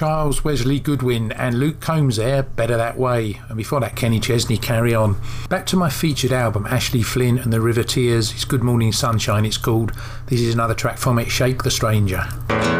Giles, Wesley Goodwin and Luke Combs there, Better That Way. And before that, Kenny Chesney, Carry On. Back to my featured album, Ashley Flint and the River Tears. It's Good Morning Sunshine, it's called. This is another track from it, Shake the Stranger.